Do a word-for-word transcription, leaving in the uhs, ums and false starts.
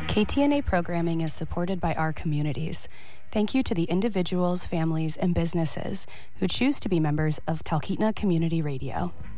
K T N A programming is supported by our communities. Thank you to the individuals, families, and businesses who choose to be members of Talkeetna Community Radio.